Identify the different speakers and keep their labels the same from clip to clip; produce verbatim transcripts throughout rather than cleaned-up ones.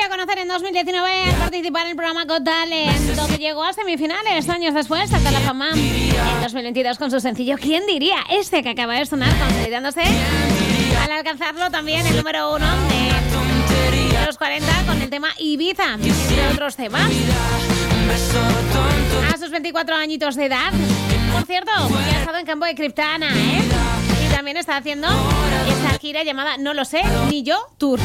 Speaker 1: dio a conocer en dos mil diecinueve al participar en el programa Got Talent, donde llegó a semifinales. Años después saltó a la fama en dos mil veintidós con su sencillo ¿Quién diría? Este que acaba de sonar, consolidándose al alcanzarlo también el número uno de los cuarenta con el tema Ibiza, entre otros temas. A sus veinticuatro añitos de edad, por cierto, ya ha estado en campo de Criptana, ¿eh? Y también está haciendo esta gira llamada No lo sé, ni yo, Tour.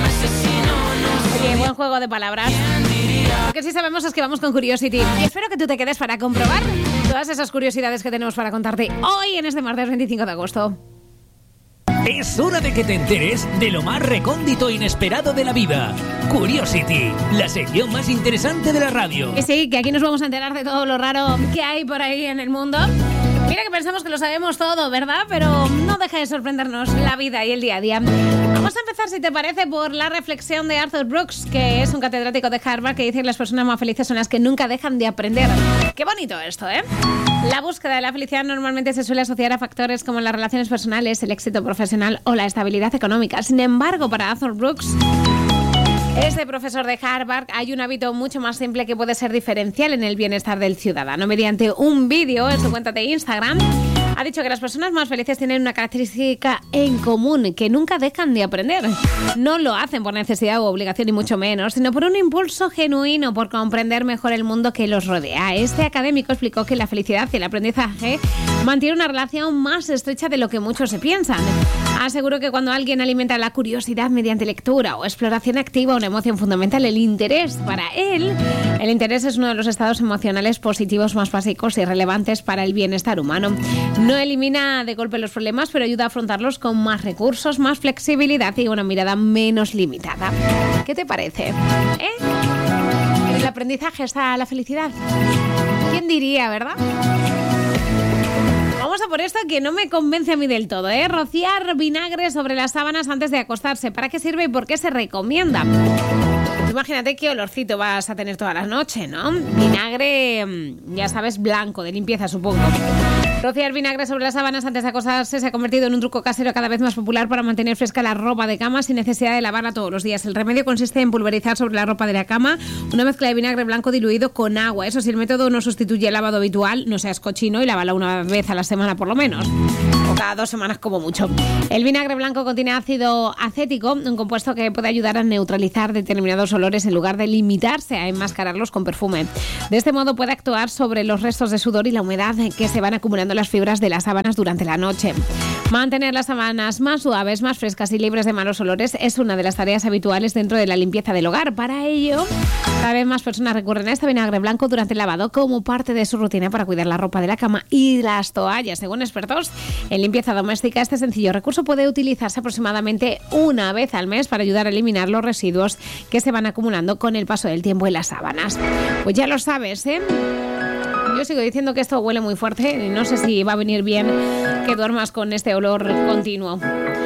Speaker 1: Oye, buen juego de palabras. Lo que sí sabemos es que vamos con Curiosity. Y espero que tú te quedes para comprobar todas esas curiosidades que tenemos para contarte hoy en este martes veinticinco de agosto.
Speaker 2: Es hora de que te enteres de lo más recóndito e inesperado de la vida. Curiosity, la sección más interesante de la radio.
Speaker 1: Y sí, que aquí nos vamos a enterar de todo lo raro que hay por ahí en el mundo. Mira que pensamos que lo sabemos todo, ¿verdad? Pero no deja de sorprendernos la vida y el día a día. Vamos a empezar, si te parece, por la reflexión de Arthur Brooks, que es un catedrático de Harvard, que dice que las personas más felices son las que nunca dejan de aprender. Qué bonito esto, ¿eh? La búsqueda de la felicidad normalmente se suele asociar a factores como las relaciones personales, el éxito profesional o la estabilidad económica. Sin embargo, para Arthur Brooks, este profesor de Harvard, hay un hábito mucho más simple que puede ser diferencial en el bienestar del ciudadano. Mediante un vídeo en su cuenta de Instagram, ha dicho que las personas más felices tienen una característica en común, que nunca dejan de aprender. No lo hacen por necesidad u obligación, ni mucho menos, sino por un impulso genuino por comprender mejor el mundo que los rodea. Este académico explicó que la felicidad y el aprendizaje mantienen una relación más estrecha de lo que muchos se piensan. Aseguró que cuando alguien alimenta la curiosidad mediante lectura o exploración activa, una emoción fundamental, el interés. Para él, el interés es uno de los estados emocionales positivos más básicos y relevantes para el bienestar humano. No elimina de golpe los problemas, pero ayuda a afrontarlos con más recursos, más flexibilidad y una mirada menos limitada. ¿Qué te parece? ¿Eh? ¿El aprendizaje está la felicidad? ¿Quién diría, verdad? Vamos a por esto que no me convence a mí del todo, ¿eh? Rociar vinagre sobre las sábanas antes de acostarse. ¿Para qué sirve y por qué se recomienda? Imagínate qué olorcito vas a tener toda la noche, ¿no? Vinagre, ya sabes, blanco, de limpieza, supongo. Rociar vinagre sobre las sábanas antes de acostarse se ha convertido en un truco casero cada vez más popular para mantener fresca la ropa de cama sin necesidad de lavarla todos los días. El remedio consiste en pulverizar sobre la ropa de la cama una mezcla de vinagre blanco diluido con agua. Eso sí, el método no sustituye el lavado habitual, no seas cochino y lávala una vez a la semana por lo menos, o cada dos semanas como mucho. El vinagre blanco contiene ácido acético, un compuesto que puede ayudar a neutralizar determinados olores en lugar de limitarse a enmascararlos con perfume. De este modo puede actuar sobre los restos de sudor y la humedad que se van acumulando las fibras de las sábanas durante la noche. Mantener las sábanas más suaves, más frescas y libres de malos olores es una de las tareas habituales dentro de la limpieza del hogar. Para ello, cada vez más personas recurren a este vinagre blanco durante el lavado como parte de su rutina para cuidar la ropa de la cama y las toallas. Según expertos en limpieza doméstica, este sencillo recurso puede utilizarse aproximadamente una vez al mes para ayudar a eliminar los residuos que se van acumulando con el paso del tiempo en las sábanas. Pues ya lo sabes, ¿eh? Yo sigo diciendo que esto huele muy fuerte y no sé si va a venir bien que duermas con este olor continuo.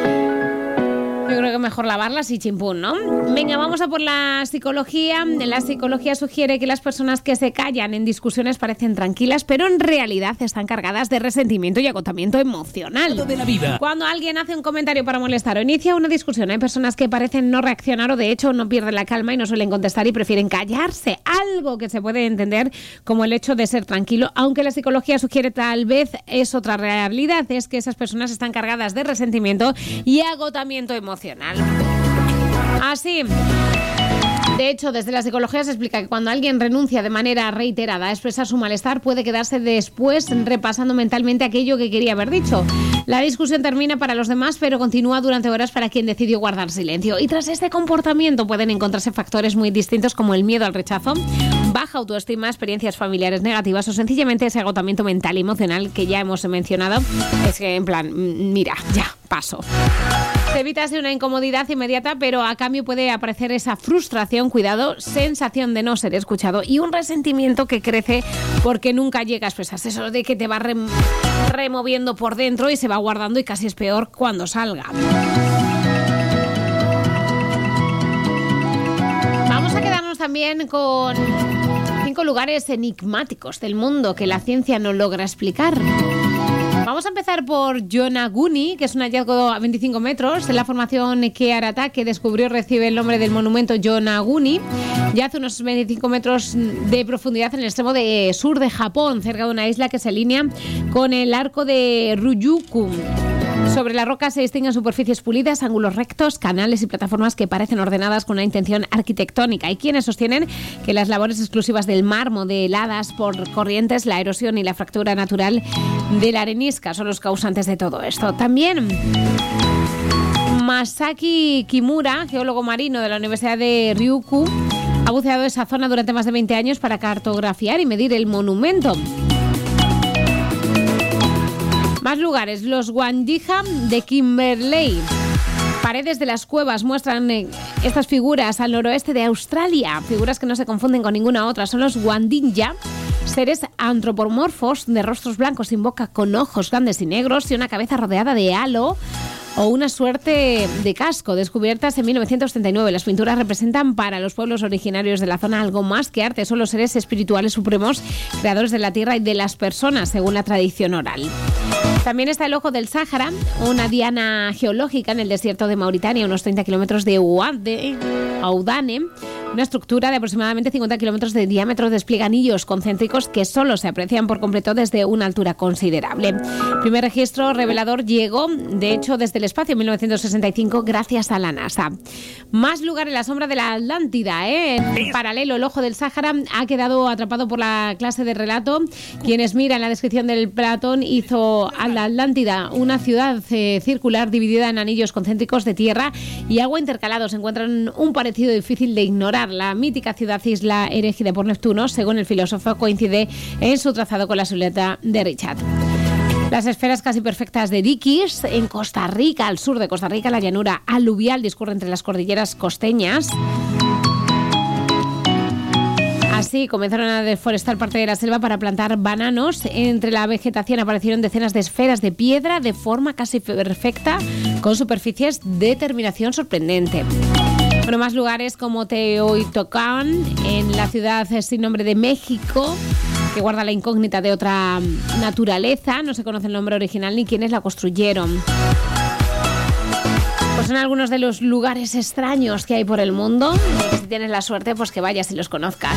Speaker 1: Yo creo que mejor lavarlas y chimpún, ¿no? Venga, vamos a por la psicología. La psicología sugiere que las personas que se callan en discusiones parecen tranquilas, pero en realidad están cargadas de resentimiento y agotamiento emocional.
Speaker 2: De la vida.
Speaker 1: Cuando alguien hace un comentario para molestar o inicia una discusión, hay personas que parecen no reaccionar o de hecho no pierden la calma y no suelen contestar y prefieren callarse. Algo que se puede entender como el hecho de ser tranquilo, aunque la psicología sugiere tal vez es otra realidad, es que esas personas están cargadas de resentimiento y agotamiento emocional. Así, de hecho, desde la psicología se explica que cuando alguien renuncia de manera reiterada a expresar su malestar, puede quedarse después repasando mentalmente aquello que quería haber dicho. La discusión termina para los demás, pero continúa durante horas para quien decidió guardar silencio. Y tras este comportamiento pueden encontrarse factores muy distintos como el miedo al rechazo, baja autoestima, experiencias familiares negativas o sencillamente ese agotamiento mental y emocional que ya hemos mencionado. Es que, en plan, mira, ya, paso. Se evita así una incomodidad inmediata, pero a cambio puede aparecer esa frustración, cuidado, sensación de no ser escuchado y un resentimiento que crece porque nunca llega a expresarse. Eso de que te va rem- removiendo por dentro y se va guardando y casi es peor cuando salga. Vamos a quedarnos también con cinco lugares enigmáticos del mundo que la ciencia no logra explicar. Vamos a empezar por Yonaguni, que es un hallazgo a veinticinco metros. En la formación Kearata, que descubrió, recibe el nombre del monumento Yonaguni. Ya hace unos veinticinco metros de profundidad en el extremo de sur de Japón, cerca de una isla que se alinea con el arco de Ryukyu. Sobre la roca se distinguen superficies pulidas, ángulos rectos, canales y plataformas que parecen ordenadas con una intención arquitectónica. Hay quienes sostienen que las labores exclusivas del mar, modeladas por corrientes, la erosión y la fractura natural de la arenisca son los causantes de todo esto. También Masaki Kimura, geólogo marino de la Universidad de Ryukyu, ha buceado esa zona durante más de veinte años para cartografiar y medir el monumento. Más lugares, los Wandija de Kimberley. Paredes de las cuevas muestran eh, estas figuras al noroeste de Australia, figuras que no se confunden con ninguna otra. Son los Wandija, seres antropomorfos de rostros blancos sin boca, con ojos grandes y negros y una cabeza rodeada de halo o una suerte de casco, descubiertas en mil novecientos treinta y nueve. Las pinturas representan para los pueblos originarios de la zona algo más que arte, son los seres espirituales supremos, creadores de la tierra y de las personas, según la tradición oral. También está el Ojo del Sáhara, una diana geológica en el desierto de Mauritania, unos treinta kilómetros de Ouadane. Una estructura de aproximadamente cincuenta kilómetros de diámetro despliega anillos concéntricos que solo se aprecian por completo desde una altura considerable. El primer registro revelador llegó, de hecho, desde el espacio en mil novecientos sesenta y cinco gracias a la NASA. Más lugar en la sombra de la Atlántida, ¿eh? En paralelo, el Ojo del Sáhara ha quedado atrapado por la clase de relato. Quienes miran la descripción del Platón hizo a la Atlántida una ciudad eh, circular dividida en anillos concéntricos de tierra y agua intercalados. Encuentran un parecido difícil de ignorar. La mítica ciudad-isla erigida por Neptuno, según el filósofo, coincide en su trazado con la silueta de Richard. Las esferas casi perfectas de Dikis, en Costa Rica, al sur de Costa Rica, la llanura aluvial discurre entre las cordilleras costeñas. Así comenzaron a deforestar parte de la selva para plantar bananos. Entre la vegetación aparecieron decenas de esferas de piedra de forma casi perfecta, con superficies de terminación sorprendente. Bueno, más lugares como Teotihuacán, en la ciudad sin nombre de México, que guarda la incógnita de otra naturaleza. No se conoce el nombre original ni quiénes la construyeron. Pues son algunos de los lugares extraños que hay por el mundo. Y si tienes la suerte, pues que vayas y los conozcas.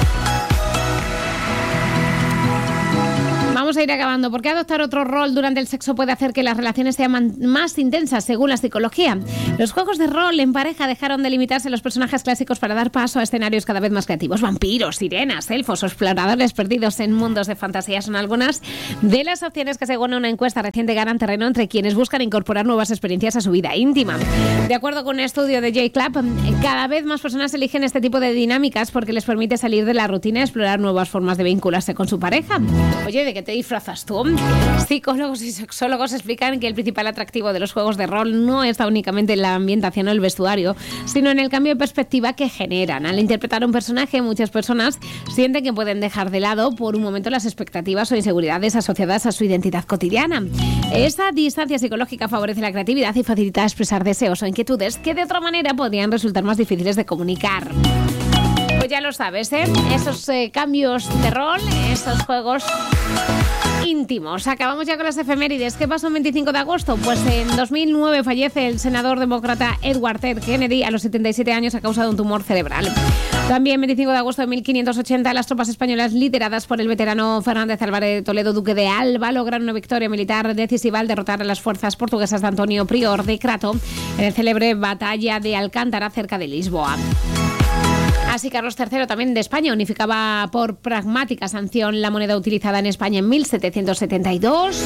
Speaker 1: Vamos a ir acabando, porque adoptar otro rol durante el sexo puede hacer que las relaciones sean más intensas, según la psicología. Los juegos de rol en pareja dejaron de limitarse a los personajes clásicos para dar paso a escenarios cada vez más creativos. Vampiros, sirenas, elfos o exploradores perdidos en mundos de fantasía son algunas de las opciones que, según una encuesta reciente, ganan terreno entre quienes buscan incorporar nuevas experiencias a su vida íntima. De acuerdo con un estudio de J-Club, cada vez más personas eligen este tipo de dinámicas porque les permite salir de la rutina y explorar nuevas formas de vincularse con su pareja. Oye, ¿de qué te disfrazas tú? Psicólogos y sexólogos explican que el principal atractivo de los juegos de rol no está únicamente en la ambientación o el vestuario, sino en el cambio de perspectiva que generan. Al interpretar un personaje, muchas personas sienten que pueden dejar de lado por un momento las expectativas o inseguridades asociadas a su identidad cotidiana. Esa distancia psicológica favorece la creatividad y facilita expresar deseos o inquietudes que de otra manera podrían resultar más difíciles de comunicar. Pues ya lo sabes, ¿eh? Esos eh, cambios de rol, esos juegos íntimos. Acabamos ya con las efemérides. ¿Qué pasó el veinticinco de agosto? Pues en dos mil nueve fallece el senador demócrata Edward Ted Kennedy a los setenta y siete años a causa de un tumor cerebral. También veinticinco de agosto de mil quinientos ochenta, las tropas españolas lideradas por el veterano Fernández Álvarez de Toledo, duque de Alba, lograron una victoria militar decisiva al derrotar a las fuerzas portuguesas de Antonio Prior de Crato en la célebre batalla de Alcántara cerca de Lisboa. Así, Carlos tercero, también de España, unificaba por pragmática sanción la moneda utilizada en España en mil setecientos setenta y dos.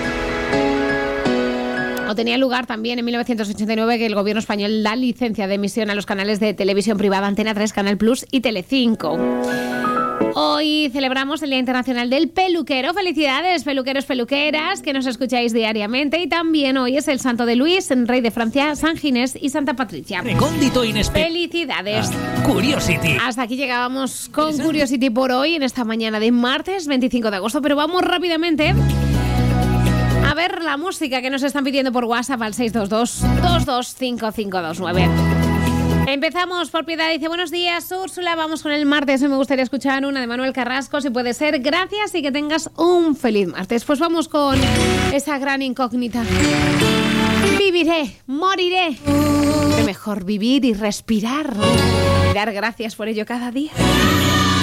Speaker 1: O tenía lugar también en mil novecientos ochenta y nueve que el gobierno español da licencia de emisión a los canales de televisión privada Antena tres, Canal Plus y Telecinco. Hoy celebramos el Día Internacional del Peluquero. Felicidades, peluqueros, peluqueras, que nos escucháis diariamente. Y también hoy es el santo de Luis, rey de Francia, San Ginés y Santa Patricia.
Speaker 2: Recóndito inesperado.
Speaker 1: Felicidades.
Speaker 2: Ah, Curiosity.
Speaker 1: Hasta aquí llegábamos con Curiosity por hoy, en esta mañana de martes veinticinco de agosto. Pero vamos rápidamente a ver la música que nos están pidiendo por WhatsApp al seis dos dos, dos dos cinco cinco dos nueve. Empezamos por Piedad. Dice, buenos días, Úrsula. Vamos con el martes. Me gustaría escuchar una de Manuel Carrasco, si puede ser. Gracias y que tengas un feliz martes. Pues vamos con esa gran incógnita. Viviré, moriré. Es mejor vivir y respirar y dar gracias por ello cada día.